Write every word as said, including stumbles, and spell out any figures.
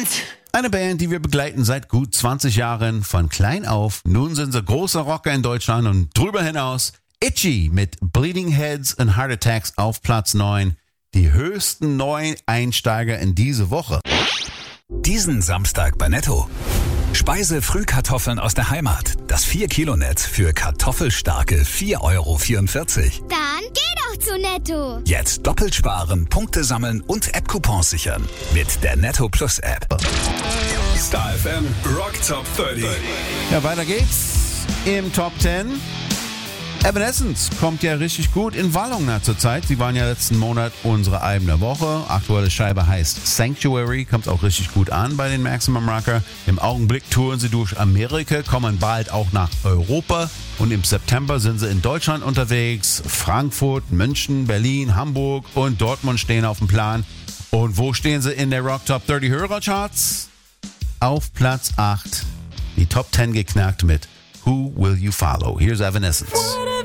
Eine Band, die wir begleiten seit gut zwanzig Jahren, von klein auf. Nun sind sie große Rocker in Deutschland und drüber hinaus. Itchy mit Bleeding Heads and Heart Attacks auf Platz neun. Die höchsten neuen Einsteiger in diese Woche. Diesen Samstag bei Netto. Speise-Frühkartoffeln aus der Heimat. Das vier Kilo Netz für kartoffelstarke vier Euro vierundvierzig. Dann geh doch zu Netto. Jetzt doppelt sparen, Punkte sammeln und App-Coupons sichern. Mit der Netto Plus App. Star F M Rock Top dreißig. Ja, weiter geht's im Top zehn. Evanescence kommt ja richtig gut in Wallung nach zur Zeit. Sie waren ja letzten Monat unsere Alben der Woche. Aktuelle Scheibe heißt Sanctuary, kommt auch richtig gut an bei den Maximum Rocker. Im Augenblick touren sie durch Amerika, kommen bald auch nach Europa. Und im September sind sie in Deutschland unterwegs. Frankfurt, München, Berlin, Hamburg und Dortmund stehen auf dem Plan. Und wo stehen sie in der Rock Top dreißig Hörercharts? Auf Platz acht. Die Top zehn geknackt mit Who Will You Follow? Here's Evanescence.